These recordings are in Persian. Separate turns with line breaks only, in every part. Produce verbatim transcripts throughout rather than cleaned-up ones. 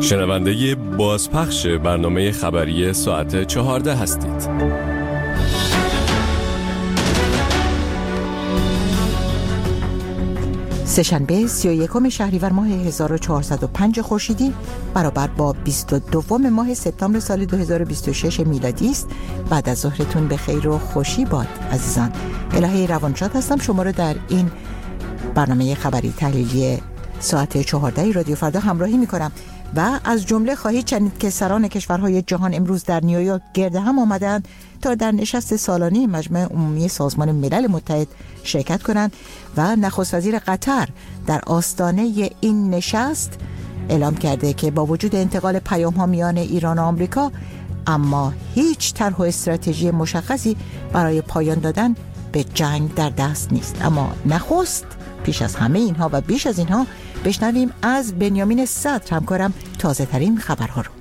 شنونده بازپخش برنامه خبری ساعت چهارده هستید.
سه‌شنبه سی و یکم شهریور ماه هزار و چهارصد و پنج خورشیدی برابر با بیست و دوم ماه سپتامبر سال دو هزار و بیست و شش میلادی است. بعد از ظهرتون به خیر و خوشی باد عزیزان. الهه روانشاد هستم، شما رو در این برنامه خبری تحلیلی ساعت چهارده رادیو فردا همراهی می‌کنم و از جمله خواهید شنید که سران کشورهای جهان امروز در نیویورک گرد هم آمدند تا در نشست سالانه مجمع عمومی سازمان ملل متحد شرکت کنند و نخست وزیر قطر در آستانه این نشست اعلام کرده که با وجود انتقال پیام‌ها میان ایران و آمریکا، اما هیچ طرح و استراتژی مشخصی برای پایان دادن به جنگ در دست نیست. اما نخست پیش از همه اینها و بیش از اینها بشنویم از بنیامین صدر همکارم تازه ترین خبرها رو.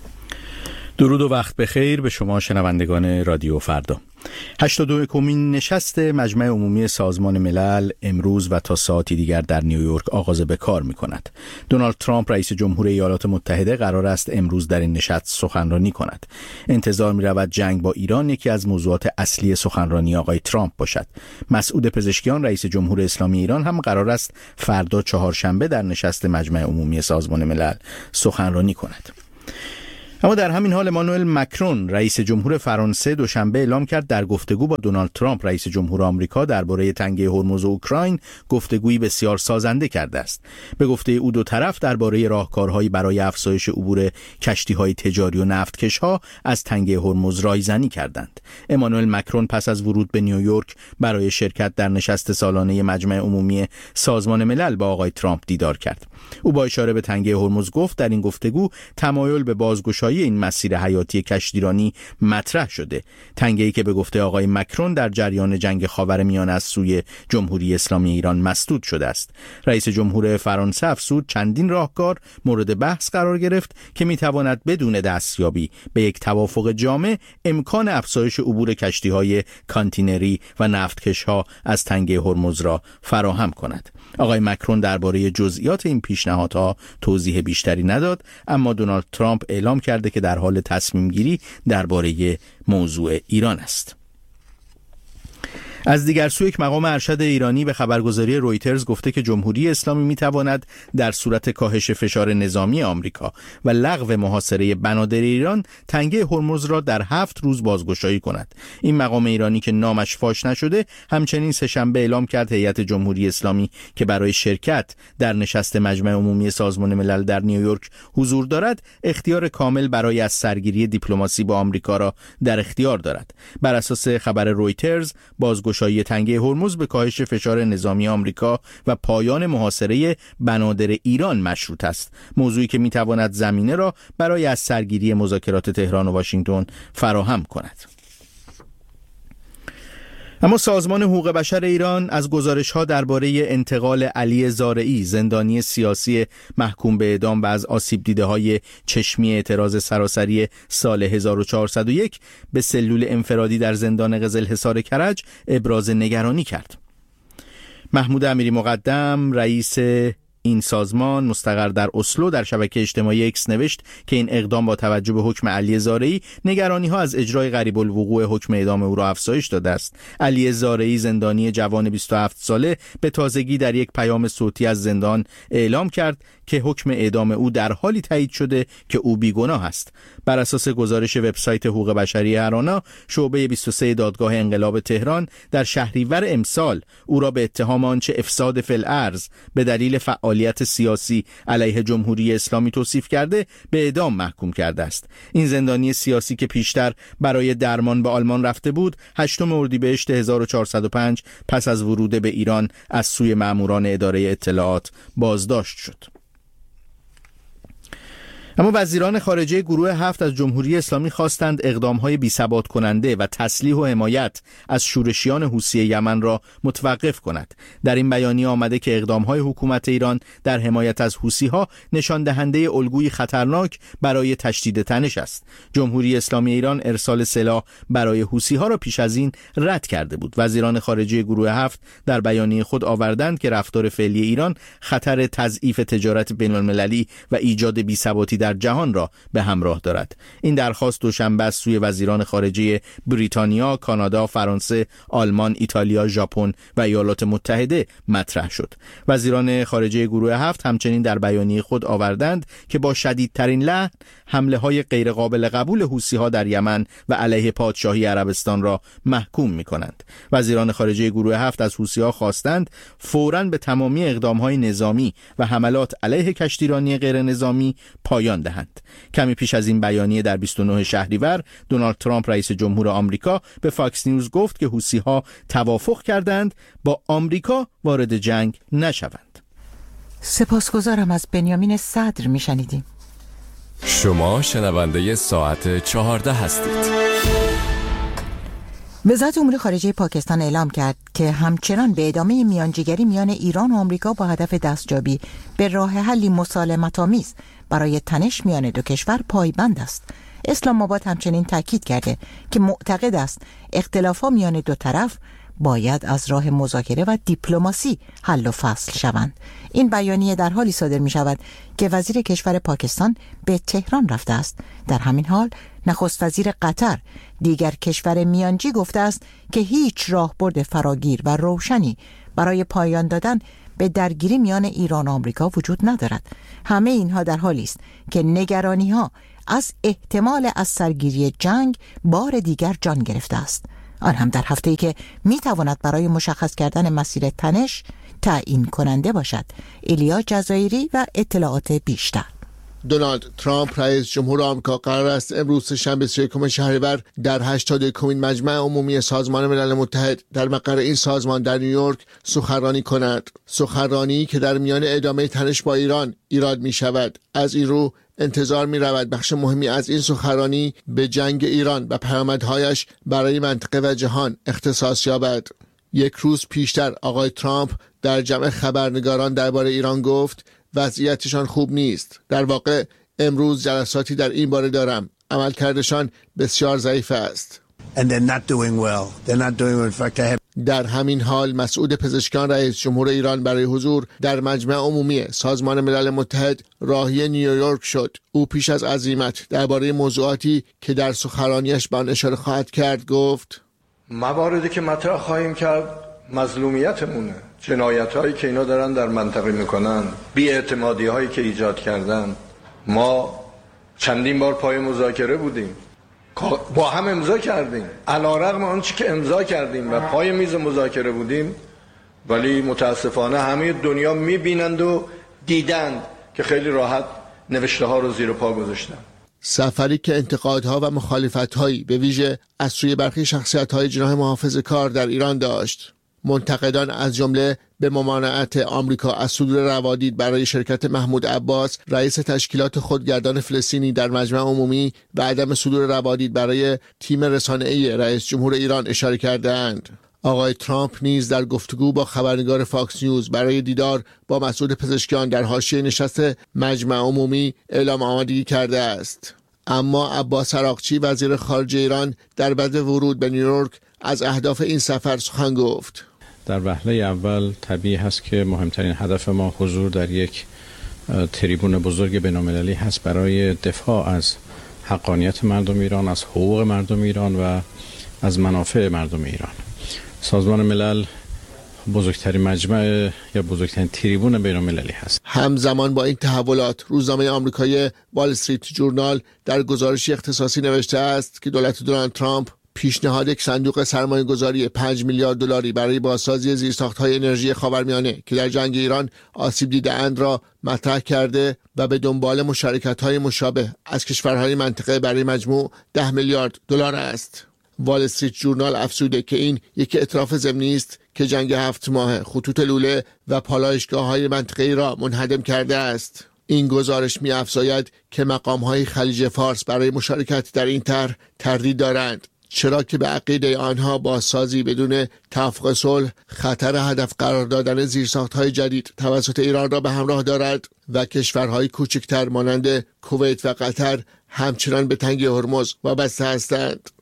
درود و وقت بخیر به شما شنوندگان رادیو فردا. هشتاد و یکمین نشست مجمع عمومی سازمان ملل امروز و تا ساعتی دیگر در نیویورک آغاز به کار می‌کند. دونالد ترامپ رئیس جمهور ایالات متحده قرار است امروز در این نشست سخنرانی کند. انتظار می‌رود جنگ با ایران یکی از موضوعات اصلی سخنرانی آقای ترامپ باشد. مسعود پزشکیان رئیس جمهور اسلامی ایران هم قرار است فردا چهارشنبه در نشست مجمع عمومی سازمان ملل سخنرانی کند. اما در همین حال امانوئل مکرون رئیس جمهور فرانسه دوشنبه اعلام کرد در گفتگو با دونالد ترامپ رئیس جمهور آمریکا درباره تنگه هرمز و اوکراین گفتگویی بسیار سازنده کرده است. به گفته او دو طرف درباره راهکارهایی برای افزایش عبور کشتی‌های تجاری و نفتکش‌ها از تنگه هرمز رایزنی کردند. امانوئل مکرون پس از ورود به نیویورک برای شرکت در نشست سالانه مجمع عمومی سازمان ملل با آقای ترامپ دیدار کرد. او با اشاره به تنگه هرمز گفت در این گفتگو تمایل به بازگشایی این مسیر حیاتی کشتیرانی مطرح شده. تنگه‌ای که به گفته آقای مکرون در جریان جنگ خاورمیانه از سوی جمهوری اسلامی ایران مسدود شده است. رئیس جمهور فرانسه افزود چندین راهکار مورد بحث قرار گرفت که میتواند بدون دستیابی به یک توافق جامع امکان افزایش عبور کشتی‌های کانتینری و نفتکش‌ها از تنگه هرمز را فراهم کند. آقای مکرون درباره جزئیات این پیشنهادها توضیح بیشتری نداد، اما دونالد ترامپ اعلام کرده که در حال تصمیم گیری درباره موضوع ایران است. از دیگر سو یک مقام ارشد ایرانی به خبرگزاری رویترز گفته که جمهوری اسلامی میتواند در صورت کاهش فشار نظامی آمریکا و لغو محاصره بنادر ایران تنگه هرمز را در هفت روز بازگشایی کند. این مقام ایرانی که نامش فاش نشده همچنین سه‌شنبه اعلام کرد هیئت جمهوری اسلامی که برای شرکت در نشست مجمع عمومی سازمان ملل در نیویورک حضور دارد اختیار کامل برای از سرگیری دیپلماسی با آمریکا را در اختیار دارد. بر اساس خبر رویترز بازگشایی گشایی تنگه هرمز به کاهش فشار نظامی آمریکا و پایان محاصره بنادر ایران مشروط است، موضوعی که میتواند زمینه را برای از سرگیری مذاکرات تهران و واشنگتن فراهم کند. اما سازمان حقوق بشر ایران از گزارش‌ها درباره انتقال علی زارعی زندانی سیاسی محکوم به اعدام و از آسیب دیده‌های چشمی اعتراض سراسری سال هزار و چهارصد و یک به سلول انفرادی در زندان قزلحصار کرج ابراز نگرانی کرد. محمود امیری مقدم رئیس این سازمان مستقر در اسلو در شبکه اجتماعی اکس نوشت که این اقدام با توجه به حکم علی زارعی نگرانی‌ها از اجرای غریب الوقوع حکم اعدام او را افزایش داده است. علی زارعی زندانی جوان بیست و هفت ساله به تازگی در یک پیام صوتی از زندان اعلام کرد که حکم اعدام او در حالی تایید شده که او بیگناه است. بر اساس گزارش وبسایت حقوق بشری هرانا، شعبه بیست و سه دادگاه انقلاب تهران در شهریور امسال او را به اتهام آنچه افساد فی الارض به دلیل فعالیت سیاسی علیه جمهوری اسلامی توصیف کرده به اعدام محکوم کرده است. این زندانی سیاسی که پیشتر برای درمان به آلمان رفته بود، هشتم اردیبهشت هزار و چهارصد و پنج پس از ورود به ایران از سوی ماموران اداره اطلاعات بازداشت شد. اما وزیران خارجه گروه هفت از جمهوری اسلامی خواستند اقدام‌های بی‌ثبات کننده و تسلیح و حمایت از شورشیان حوثی یمن را متوقف کند. در این بیانیه آمده که اقدام‌های حکومت ایران در حمایت از حوثی‌ها نشان دهنده الگویی خطرناک برای تشدید تنش است. جمهوری اسلامی ایران ارسال سلاح برای حوثی‌ها را پیش از این رد کرده بود. وزیران خارجه گروه هفت در بیانیه خود آوردند که رفتار فعلی ایران خطر تضعیف تجارت بین‌المللی و ایجاد بی‌ثباتی در در جهان را به همراه دارد. این درخواست دوشنبه از سوی وزیران خارجه بریتانیا، کانادا، فرانسه، آلمان، ایتالیا، ژاپن و ایالات متحده مطرح شد. وزیران خارجه گروه هفت همچنین در بیانیه خود آوردند که با شدیدترین لحن حمله های غیرقابل قبول حوثی‌ها در یمن و علیه پادشاهی عربستان را محکوم می‌کنند. وزیران خارجه گروه هفت از حوثی‌ها خواستند فوراً به تمامی اقدام‌های نظامی و حملات علیه کشتیرانی غیر نظامی پایان دهند. کمی پیش از این بیانیه در بیست و نه شهریور، دونالد ترامپ رئیس جمهور آمریکا به فاکس نیوز گفت که حوثی‌ها توافق کردند با آمریکا وارد جنگ نشوند.
سپاسگزارم. از بنیامین صدر میشنیدیم.
شما شنونده ساعت چهارده هستید.
وزارت امور خارجه پاکستان اعلام کرد که همچنان به ادامه میانجیگری میان ایران و آمریکا با هدف دستیابی به راه حلی مسالمت‌آمیز برای تنش میان دو کشور پایبند است. اسلام آباد همچنین تاکید کرده که معتقد است اختلافات میان دو طرف باید از راه مذاکره و دیپلماسی حل و فصل شوند. این بیانیه در حالی صادر می شود که وزیر کشور پاکستان به تهران رفته است. در همین حال نخست وزیر قطر، دیگر کشور میانجی، گفته است که هیچ راهبرد فراگیر و روشنی برای پایان دادن به درگیری میان ایران و آمریکا وجود ندارد. همه اینها در حالی است که نگرانی ها از احتمال از سرگیری جنگ بار دیگر جان گرفته است، آن هم در هفته‌ای که میتواند برای مشخص کردن مسیر تنش تعیین کننده باشد. ایلیا جزایری و اطلاعات بیشتر.
دونالد ترامپ رئیس جمهور آمریکا قرار است امروز شنبه سی و یک شهریور در هشتاد و یکمین مجمع عمومی سازمان ملل متحد در مقر این سازمان در نیویورک سخنرانی کند. سخنرانی که در میان ادامه تنش با ایران ایراد می شود. از این رو انتظار می رود بخش مهمی از این سخنرانی به جنگ ایران و پیامدهایش برای منطقه و جهان اختصاص یابد. یک روز پیشتر آقای ترامپ در جمع خبرنگاران درباره ایران گفت وضعیتشان خوب نیست. در واقع امروز جلساتی در این باره دارم. عملکردشان بسیار ضعیف است.
And they're not doing well. They're not doing well. In fact, I have...
در همین حال مسعود پزشکیان رئیس جمهور ایران برای حضور در مجمع عمومی سازمان ملل متحد راهی نیویورک شد. او پیش از عزیمت درباره موضوعاتی که در سخنرانیش به آن اشاره خواهد کرد گفت:
مواردی که مطرح خواهیم کرد مظلومیتمونه، جنایت‌هایی که اینا دارن در منطقه میکنن، بی‌اعتمادی‌هایی که ایجاد کردن. ما چندین بار پای مذاکره بودیم، با هم امضا کردیم، علی‌رغم آنچه که امضا کردیم و پای میز مذاکره بودیم، ولی متاسفانه همه دنیا میبینند و دیدند که خیلی راحت نوشته ها رو زیر پا گذاشتن.
سفری که انتقادها و مخالفت‌هایی به ویژه از سوی برخی شخصیت‌های جناح محافظه‌کار در ایران داشت. منتقدان از جمله به ممانعت آمریکا از صدور روادید برای شرکت محمود عباس رئیس تشکیلات خودگردان فلسطینی در مجمع عمومی و عدم صدور روادید برای تیم رسانه‌ای رئیس جمهور ایران اشاره کردند. آقای ترامپ نیز در گفتگو با خبرنگار فاکس نیوز برای دیدار با مسعود پزشکیان در حاشیه نشست مجمع عمومی اعلام آمادگی کرده است. اما عباس عراقچی وزیر خارجه ایران در بعد ورود به نیویورک از اهداف این سفر سخن گفت.
در وهله اول طبیعی هست که مهمترین هدف ما حضور در یک تریبون بزرگ بین‌المللی هست برای دفاع از حقانیت مردم ایران، از حقوق مردم ایران و از منافع مردم ایران. سازمان ملل بزرگترین مجمع یا بزرگترین تریبون بین‌المللی هست.
همزمان با این تحولات روزنامه آمریکایی وال استریت جورنال در گزارشی اختصاصی نوشته است که دولت دونالد ترامپ پیشنهاد یک صندوق سرمایه‌گذاری پنج میلیارد دلاری برای بازسازی زیرساخت‌های انرژی خاورمیانه که در جنگ ایران آسیب دیده‌اند را مطرح کرده و به دنبال مشارکت‌های مشابه از کشورهای منطقه برای مجموع ده میلیارد دلار است. وال استریت جورنال افزوده که این یک اعتراف ضمنی است که جنگ هفت ماه خطوط لوله و پالایشگاه‌های منطقه‌ای را منهدم کرده است. این گزارش می‌افزاید که مقام‌های خلیج فارس برای مشارکت در این طرح تردید دارند، چرا که به عقیده آنها بازسازی بدون توافق صلح خطر هدف قرار دادن زیرساخت‌های جدید توسط ایران را به همراه دارد و کشورهای کوچکتر مانند کویت و قطر همچنان به تنگی هرمز وابسته هستند.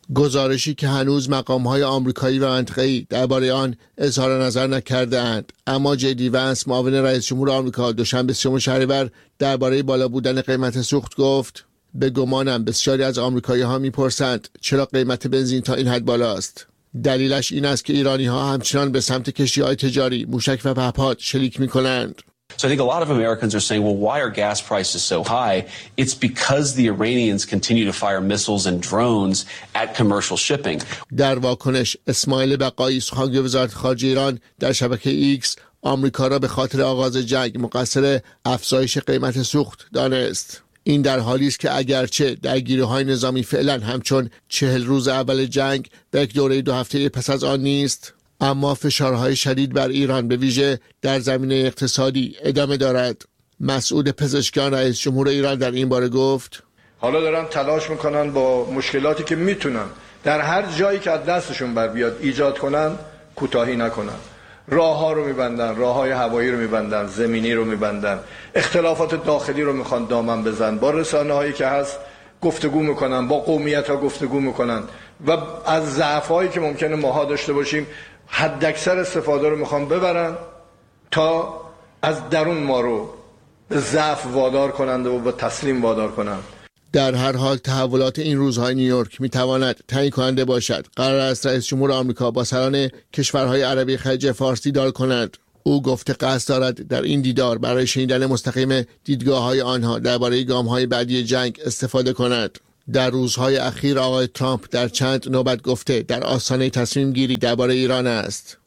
گزارشی که هنوز مقام‌های آمریکایی و منطقه‌ای درباره آن اظهار نظر نکرده‌اند، اما جدی ونس معاون رئیس جمهور آمریکا دوشنبه سیوم شهریور درباره بالا بودن قیمت سوخت گفت: به گمانم بسیاری از آمریکایی‌ها می‌پرسند چرا قیمت بنزین تا این حد بالاست. دلیلش این است که ایرانی‌ها همچنان به سمت کشتی‌های تجاری، موشک و پهپاد شلیک می‌کنند.
So I think a lot of Americans are saying, well, why are gas prices so high? It's because the Iranians continue to fire missiles and drones at commercial shipping.
در واکنش اسماعیل بقایی سخنگوی وزارت خارجه ایران در شبکه ایکس آمریکا را به خاطر آغاز جنگ مقصر افزایش قیمت سوخت دانست. این در حالی است که اگرچه درگیری‌های نظامی فعلا همچون چهل روز اول جنگ به یک دوره دو هفته پس از آن نیست، اما فشارهای شدید بر ایران به ویژه در زمینه اقتصادی ادامه دارد. مسعود پزشکیان رئیس جمهور ایران در این باره گفت:
حالا دارن تلاش میکنن با مشکلاتی که میتونن در هر جایی که از دستشون بر بیاد ایجاد کنن کوتاهی نکنن. راه ها رو میبندن، راه های هوایی رو میبندن، زمینی رو میبندن، اختلافات داخلی رو میخوان دامن بزن، با رسانه هایی که هست گفتگو میکنن، با قومیت ها گفتگو میکنن و از ضعف هایی که ممکنه ماها داشته باشیم حداکثر استفاده رو میخوان ببرن تا از درون ما رو به ضعف وادار کنند و به تسلیم وادار کنند.
در هر حال تحولات این روزهای نیویورک میتواند تعیین کننده باشد. قرار است رئیس جمهور آمریکا با سران کشورهای عربی خلیج فارس دیدار کند. او گفته قصد دارد در این دیدار برای شنیدن مستقیم دیدگاه‌های آنها درباره گام‌های بعدی جنگ استفاده کند. در روزهای اخیر آقای ترامپ در چند نوبت گفته در آستانه تصمیم گیری درباره ایران است.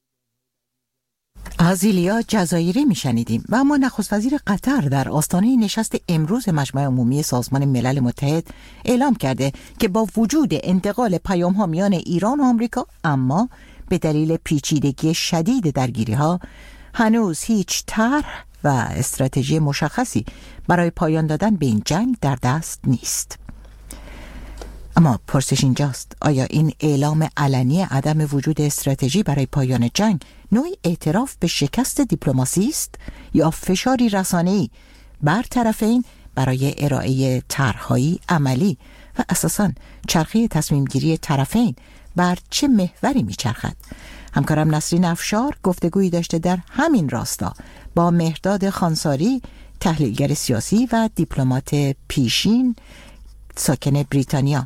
از ایلیا جزایری میشنیدیم. و اما نخست وزیر قطر در آستانه نشست امروز مجمع عمومی سازمان ملل متحد اعلام کرده که با وجود انتقال پیام‌ها میان ایران و آمریکا، اما به دلیل پیچیدگی شدید درگیری‌ها هنوز هیچ طرح و استراتژی مشخصی برای پایان دادن به این جنگ در دست نیست. اما پرسش اینجاست: آیا این اعلام علنی عدم وجود استراتژی برای پایان جنگ نوعی اعتراف به شکست دیپلماسی است یا فشاری رسانه‌ای بر طرفین برای ارائه طرح‌های عملی و اساساً چرخه تصمیم گیری طرفین بر چه محوری میچرخد؟ همکارم نسرین افشار گفتگویی داشته در همین راستا با مهرداد خانساری، تحلیلگر سیاسی و دیپلمات پیشین ساکن بریتانیا.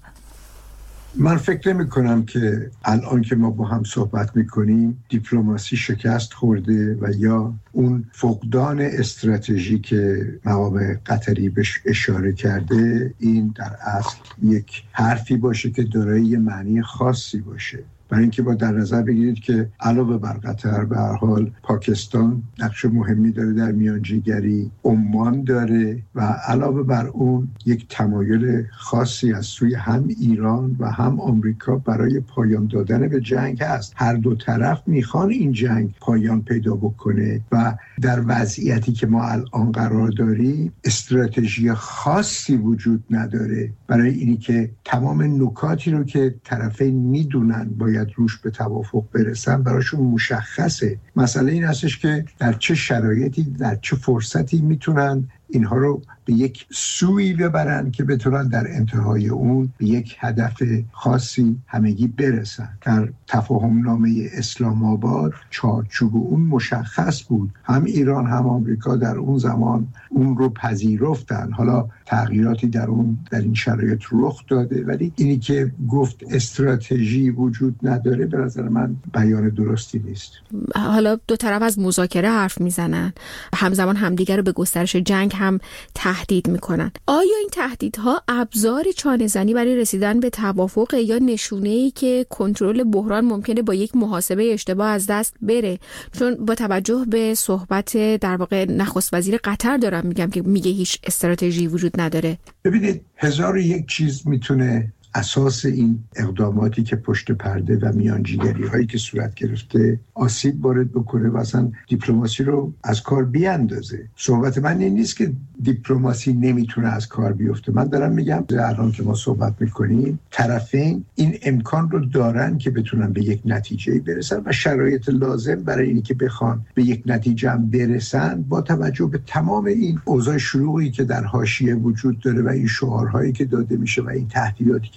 من فکر نمی کنم که الان که ما با هم صحبت می کنیم دیپلماسی شکست خورده و یا اون فقدان استراتژی که مقام قطری بهش اشاره کرده این در اصل یک حرفی باشه که دارای معنی خاصی باشه. برای اینکه با در نظر بگیرید که علاوه بر قطر به هر حال پاکستان نقش مهمی داره در میانجیگری، عمان داره و علاوه بر اون یک تمایل خاصی از سوی هم ایران و هم آمریکا برای پایان دادن به جنگ هست. هر دو طرف میخوان این جنگ پایان پیدا بکنه و در وضعیتی که ما الان قرار داریم استراتژی خاصی وجود نداره برای اینی که تمام نکاتی رو که طرفین میدونن باید روش به توافق برسن براشون مشخصه. مسئله این هستش که در چه شرایطی در چه فرصتی میتونن اینها رو به یک سوی ببرن که بتونن در انتهای اون به یک هدف خاصی همگی برسن. در تفاهم نامه اسلام آباد چارچوب اون مشخص بود. هم ایران هم آمریکا در اون زمان اون رو پذیرفتن. حالا تغییراتی در اون در این شرایط رخ داده، ولی اینی که گفت استراتژی وجود نداره به نظر من بیان درستی نیست.
حالا دو طرف از مذاکره حرف میزنن، همزمان همدیگر رو به گسترش جنگ هم تهدید میکنن. آیا این تهدیدها ابزار چانه‌زنی برای رسیدن به توافق یا نشونه‌ای که کنترل بحران ممکنه با یک محاسبه اشتباه از دست بره؟ چون با توجه به صحبت در واقع نخست وزیر قطر دارم میگم که میگه هیچ استراتژی وجود نداره.
ببینید هزار و یک چیز میتونه اساس این اقداماتی که پشت پرده و میانجیگری هایی که صورت گرفته آسیب وارد بکنه و اصلا دیپلماسی رو از کار بیاندازه. صحبت من این نیست که دیپلماسی نمیتونه از کار بیفته. من دارم میگم الان که ما صحبت میکنیم طرفین این امکان رو دارن که بتونن به یک نتیجه برسن و شرایط لازم برای اینی که بخوان به یک نتیجه هم برسن با توجه به تمام این اوضاع شلوغی که در حاشیه وجود داره و این شعارهایی که داده میشه و این تهدیداتی که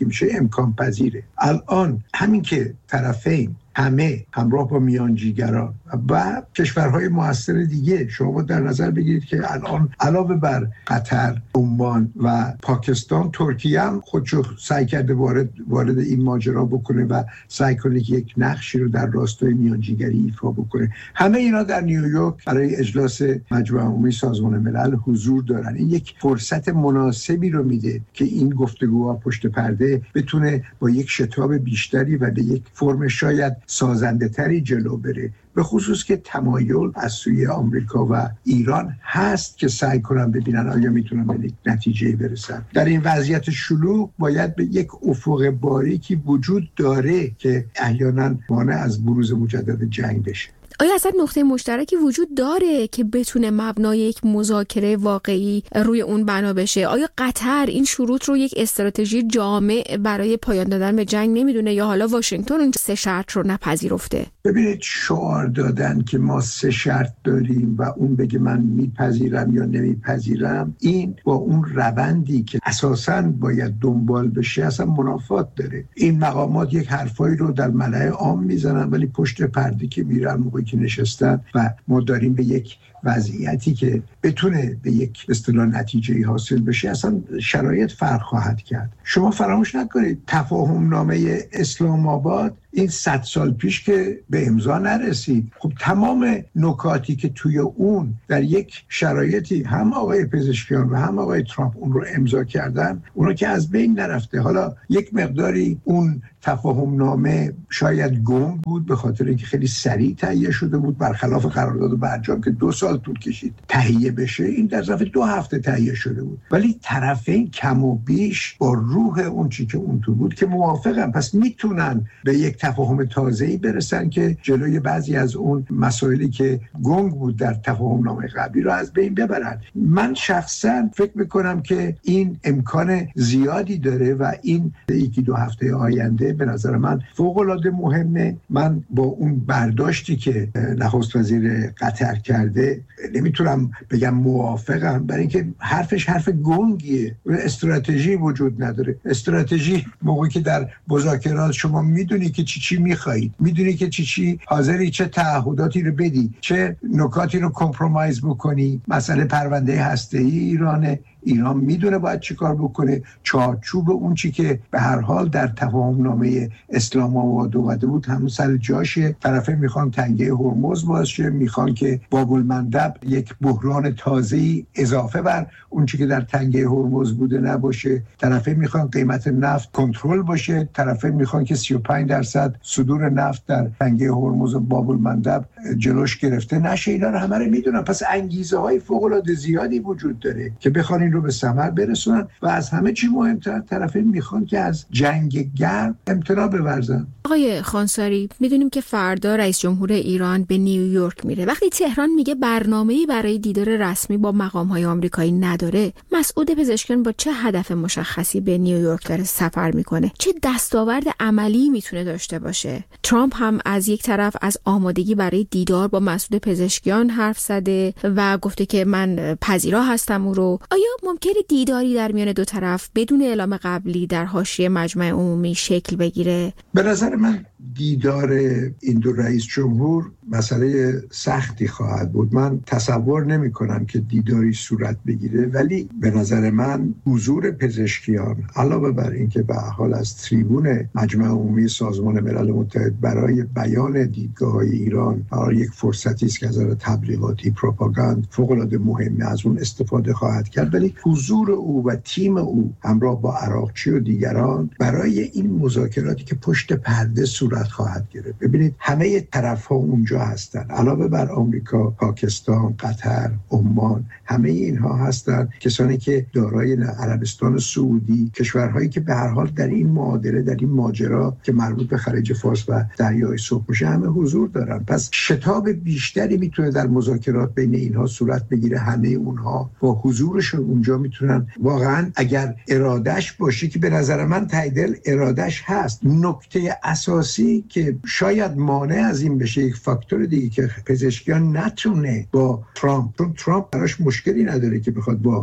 میشه امکان پذیره. الان همین که طرفین همه همراه با میانجیگران و کشورهای مؤثر دیگه، شما در نظر بگیرید که الان علاوه بر قطر، عمان و پاکستان، ترکیه هم خودشو سعی کرده وارد وارد این ماجرا بکنه و سعی کنه که یک نقشی رو در راستای میانجیگری ایفا بکنه. همه اینا در نیویورک برای اجلاس مجمع عمومی سازمان ملل حضور دارن. این یک فرصت مناسبی رو میده که این گفتگوها پشت پرده بتونه با یک شتاب بیشتری و به یک فرم شاید سازنده تری جلو بره، به خصوص که تمایل از سوی آمریکا و ایران هست که سعی کنن ببینن آیا میتونن به یک نتیجه برسن. در این وضعیت شلوغ باید به یک افق باریکی وجود داره که احیانا مانع از بروز مجدد جنگ بشه.
آیا اصلا نقطه مشترکی وجود داره که بتونه مبنای یک مذاکره واقعی روی اون بنا بشه؟ آیا قطر این شروط رو یک استراتژی جامع برای پایان دادن به جنگ نمیدونه یا حالا واشنگتن اون سه شرط رو نپذیرفته؟
ببینید، شعار دادن که ما سه شرط داریم و اون بگه من میپذیرم یا نمیپذیرم، این با اون روندی که اساساً باید دنبال بشه اصلا منافات داره. این مقامات یک حرفایی رو در ملأ عام میزنن ولی پشت پرده که میرن موقعی که نشستن و ما داریم به یک وضعیتی که بتونه به یک اصطلاح نتیجه‌ای حاصل بشه اصلا شرایط فرق خواهد کرد. شما فراموش نکنید تفاهم نامه اسلام آباد این صد سال پیش که به امضا نرسید، خب تمام نکاتی که توی اون در یک شرایطی هم آقای پزشکیان و هم آقای ترامپ اون رو امضا کردن، اون رو که از بین نرفته. حالا یک مقداری اون تفاهم نامه شاید گم بود به خاطر اینکه خیلی سریع تهیه شده بود، برخلاف قرارداد برجام که دو سال طول کشید تهیه بشه. این در ظرف دو هفته تهیه شده بود، ولی طرفین کم و بیش با روح اون چی که اون تو بود که موافقن، پس میتونن به یک تفاهم تازه‌ای برسن که جلوی بعضی از اون مسائلی که گنگ بود در تفاهم نامه قبلی رو از بین ببرن. من شخصا فکر میکنم که این امکان زیادی داره و این یکی دو هفته آینده به نظر من فوق‌العاده مهمه. من با اون برداشتی که نخست وزیر قطر کرده نمیتونم بگم موافقم، برای اینکه حرفش حرف گنگیه، استراتژی وجود نداره. استراتژی موقعی که در مذاکرات شما میدونی که چی چی میخواید، میدونی که چی چی حاضری چه تعهداتی رو بدی، چه نکاتی رو کامپرومایز بکنی. مسئله پرونده هسته‌ای ایرانه، ایران میدونه باید چی کار بکنه. چارچوب اون چی که به هر حال در تفاهم نامه اسلام آباد اومده بود همون سر جاشه. طرفین میخوان تنگه هرمز باشه، میخوان که باب المندب یک بحران تازه‌ای اضافه بر اون چی که در تنگه هرمز بوده نباشه. طرفین میخوان قیمت نفت کنترل باشه، طرفین میخوان که سی و پنج درصد صدور نفت در تنگه هرمز و باب المندب جلوش گرفته نشه. اینا رو همه رو میدونن. پس انگیزه های فوق العاده زیادی وجود داره که بخوان این رو به ثمر برسونن و از همه چی مهمتر طرفین میخوان که از جنگ گرم امتناع بورزن.
آقای خانساری، میدونیم که فردا رئیس جمهور ایران به نیویورک میره. وقتی تهران میگه برنامه‌ای برای دیدار رسمی با مقام‌های آمریکایی نداره، مسعود پزشکیان با چه هدف مشخصی به نیویورک داره سفر میکنه؟ چه دستاورد عملی میتونه داشته باشه؟ ترامپ هم از یک طرف از آمادگی برای دیدار با مسعود پزشکیان حرف زده و گفته که من پذیرا هستم او رو. آیا ممکنه دیداری در میان دو طرف بدون اعلام قبلی در حاشیه مجمع عمومی شکل بگیره؟
به نظر من دیدار این دو رئیس جمهور مسئله سختی خواهد بود. من تصور نمی کنم که دیداری صورت بگیره، ولی به نظر من حضور پزشکیان علاوه بر این که به حال از تریبون مجمع عمومی سازمان ملل متحد برای بیان دیدگاه‌های ایران برای یک فرصتی است که از نظر تبلیغاتی پروپاگاند فوق‌العاده مهمه، از اون استفاده خواهد کرد، ولی حضور او و تیم او همراه با عراقچی و دیگران برای این مذاکراتی که پشت پرده صورت خواهد گرفت. ببینید همه طرف‌ها اونجا هستن، علاوه بر آمریکا، پاکستان، قطر، عمان، همه اینها هستن کسانی که دارای عربستان سعودی، کشورهایی که به هر حال در این معادله، در این ماجرا که مربوط به خلیج فارس و دریای سرخ میشه همه حضور دارن. پس شتاب بیشتری میتونه در مذاکرات بین اینها صورت بگیره. همه اونها با حضورشون اونجا میتونن واقعا اگر ارادش باشه که به نظر من تایدل ارادش هست. نکته اساسی که شاید مانع از این بشه یک فاکتور دیگه که پزشکیان نتونه با ترامپ، چون ترامپ براش مشکلی نداره که بخواد با آقای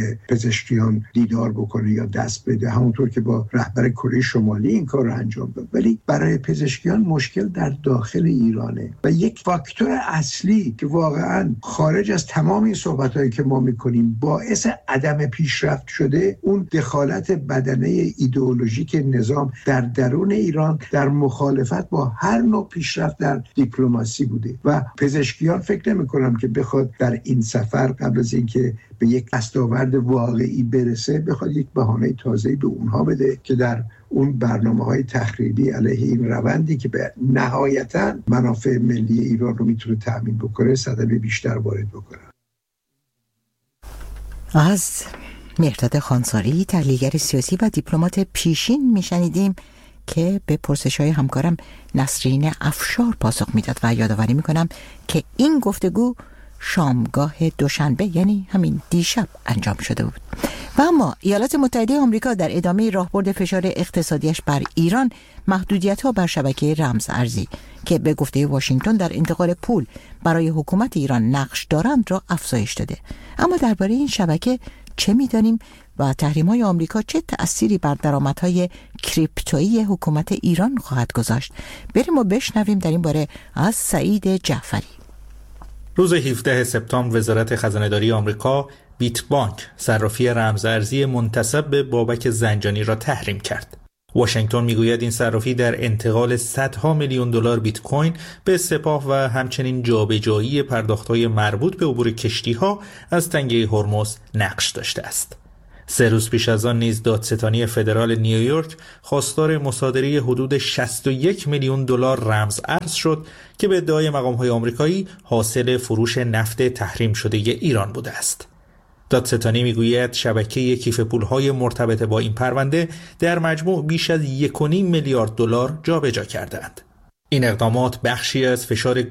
برای پزشکیان دیدار بکنه یا دست بده، همونطور که با رهبر کره شمالی این کار رو انجام داد. ولی برای پزشکیان مشکل در داخل ایرانه و یک فاکتور اصلی که واقعا خارج از تمام این صحبت‌هایی که ما می‌کنیم باعث عدم پیشرفت شده، اون دخالت بدنه ایدئولوژیک نظام در درون ایران در مخالفت با هر نوع پیشرفت در دیپلماسی بوده و پزشکیان فکر نمی‌کنم که بخواد در این سفر قبل از اینکه به یک دستاورد واقعی برسه بخواد یک بهانه تازه‌ای به اونها بده که در اون برنامه‌های تخریبی علیه این روندی که به نهایتاً منافع ملی ایران رو میتونه تأمین بکنه صدمه بیشتر وارد بکنه.
از مهرداد خانساری، تحلیلگر سیاسی و دیپلمات پیشین میشنیدیم که به پرسش‌های همکارم نسرین افشار پاسخ میداد و یادآوری میکنم که این گفتگو شامگاه دوشنبه یعنی همین دیشب انجام شده بود. و اما ایالات متحده آمریکا در ادامه راهبرد فشار اقتصادیش بر ایران محدودیت‌ها بر شبکه رمز ارزی که به گفته واشنگتن در انتقال پول برای حکومت ایران نقش دارند را افزایش داده. اما درباره این شبکه چه می‌دانیم و تحریم‌های آمریکا چه تأثیری بر درآمدهای کریپتویی حکومت ایران خواهد گذاشت؟ بریم و بشنویم در این باره از سعید جعفری.
روز هفدهم سپتامبر وزارت خزانه‌داری آمریکا بیت بانک، صرافی رمزارزی منتسب به بابک زنجانی را تحریم کرد. واشنگتن میگوید این صرافی در انتقال صدها میلیون دلار بیت کوین به سپاه و همچنین جابجایی پرداخت‌های مربوط به عبور کشتی‌ها از تنگه هرمز نقش داشته است. سه روز پیش از آن نیز دادستانی فدرال نیویورک خواستار مصادره حدود شصت و یک میلیون دلار رمز ارز شد که به ادعای مقام‌های آمریکایی حاصل فروش نفت تحریم شده ایران بوده است. دادستانی میگوید شبکه کیف پول‌های مرتبط با این پرونده در مجموع بیش از یک و نیم میلیارد دلار جابجا کردند. این اقدامات بخشی از فشار